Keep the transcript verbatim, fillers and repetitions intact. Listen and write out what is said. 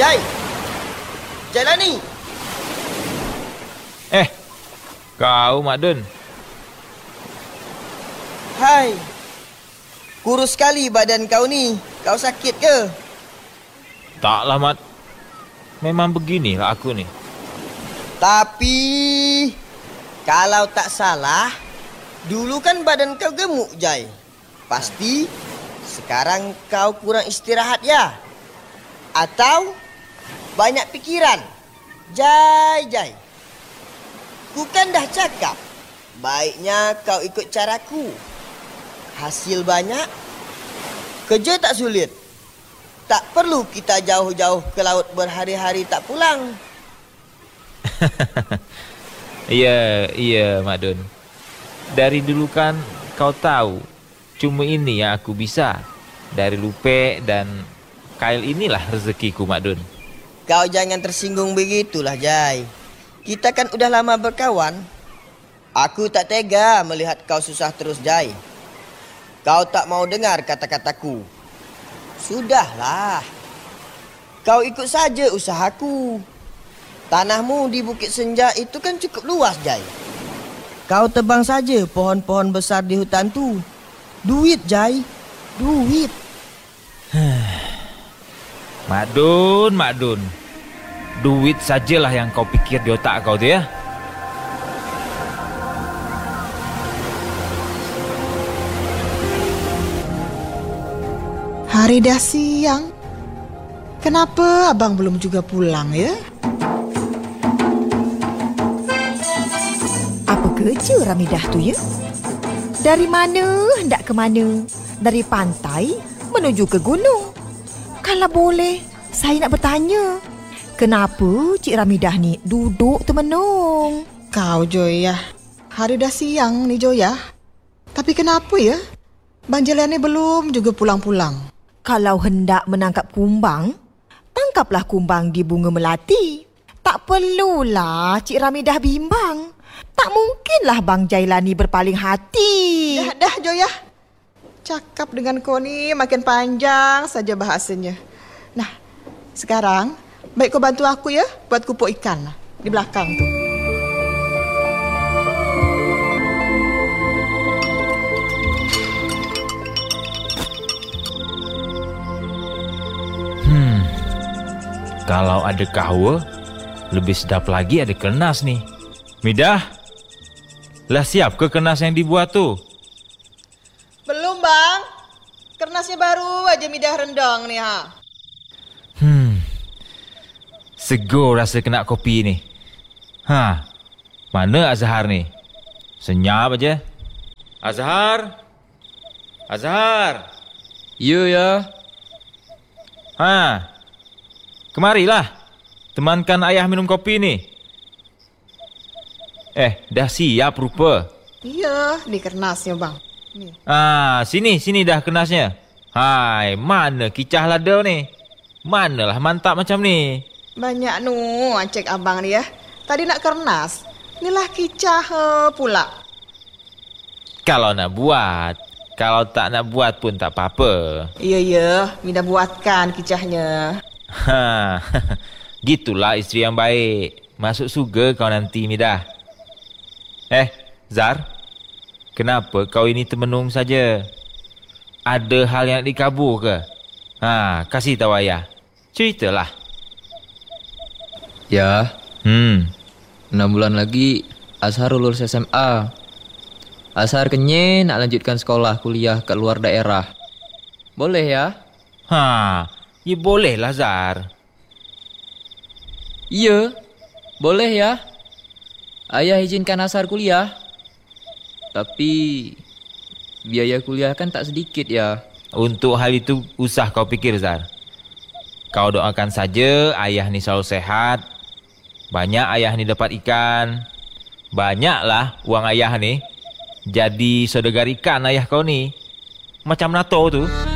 Jai! Jalani! Eh, kau Mak Dun. Hai. Kurus sekali badan kau ni. Kau sakit ke? Taklah Mat. Memang beginilah aku ni. Tapi kalau tak salah, dulu kan badan kau gemuk, Jai. Pasti sekarang kau kurang istirahat ya? Atau banyak pikiran? Jai, Jai. Ku kan dah cakap, baiknya kau ikut caraku. Hasil banyak, kerja tak sulit. Tak perlu kita jauh-jauh ke laut berhari-hari tak pulang. Ya, iya Mak Dun. Dari dulu kan kau tahu, cuma ini yang aku bisa. Dari lupe dan kail inilah rezekiku Mak Dun. Kau jangan tersinggung begitulah, Jai. Kita kan udah lama berkawan. Aku tak tega melihat kau susah terus, Jai. Kau tak mau dengar kata-kataku. Sudahlah. Kau ikut saja usahaku. Tanahmu di Bukit Senja itu kan cukup luas, Jai. Kau tebang saja pohon-pohon besar di hutan tu. Duit, Jai. Duit. Mak Dun, Mak Dun. Duit sajalah yang kau pikir di otak kau tu ya. Hari dah siang. Kenapa abang belum juga pulang ya? Apa kerja Ramidah tu ya? Dari mana hendak ke mana? Dari pantai menuju ke gunung. Kalau boleh, saya nak bertanya. Kenapa Cik Ramidah ni duduk termenung? Kau Joyah, hari dah siang ni Joyah. Tapi kenapa ya? Bang Jelani belum juga pulang-pulang. Kalau hendak menangkap kumbang, tangkaplah kumbang di bunga melati. Tak perlulah Cik Ramidah bimbang. Tak mungkinlah Bang Jailani berpaling hati. Dah, dah Joyah. Cakap dengan kau ni makin panjang saja bahasanya. Nah, sekarang baik kau bantu aku ya buat kupuk ikan lah, di belakang tu. Hmm. Kalau ada kahwa, lebih sedap lagi ada kenas nih. Midah, lah siap ke kenas yang dibuat tu? Belum bang. Kernasnya baru aja Midah rendang nih ha. Hmm. Segur rasa kena kopi ni. Ha. Mana Azhar ni? Senyap aja. Azhar? Azhar? Ya, ya. Ha. Kemarilah. Temankan ayah minum kopi ni. Eh, dah siap rupa. Iya, ni kernasnya bang. Ni. Ah, sini, sini dah kenasnya. Hai, mana kicah lada ni? Manalah mantap macam ni. Banyak nu cek abang ni ya. Tadi nak kernas. Inilah kicah uh, pula. Kalau nak buat, kalau tak nak buat pun tak apa-apa. Iya, iya. Midah buatkan kicahnya. Ha, gitulah isteri yang baik. Masuk surga kau nanti, Midah. Eh, Zar, kenapa kau ini termenung saja? Ada hal yang nak dikabur ke? Ha, kasih tahu ayah. Ceritalah. Ya, Hmm. enam bulan lagi Azhar lulus S M A. Azhar kenye nak lanjutkan sekolah kuliah ke luar daerah. Boleh ya? Ha, ya bolehlah Zar. Iya, boleh ya. Ayah izinkan Azhar kuliah. Tapi biaya kuliah kan tak sedikit ya. Untuk hal itu usah kau pikir Zar. Kau doakan saja ayah ni selalu sehat. Banyak ayah ni dapat ikan. Banyaklah uang ayah ni. Jadi saudagar ikan ayah kau ni. Macam NATO tu.